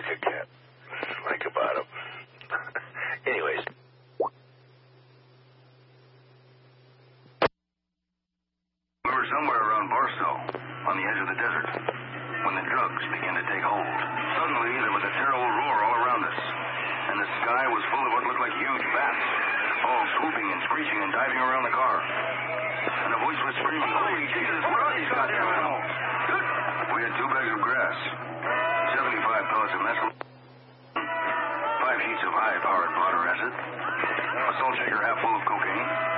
like a cat. Think about him. Anyways. We were somewhere around Barstow, on the edge of the desert, when the drugs began to take hold. Suddenly, there was a terrible roar all around us, and the sky was full of what looked like huge bats, all swooping and screeching and diving around the car. And a voice was screaming, "Holy Jesus, what are these goddamn animals?" We had 2 bags of grass, 75 pellets of mescaline, 5 sheets of high-powered powder acid, a salt shaker half full of cocaine,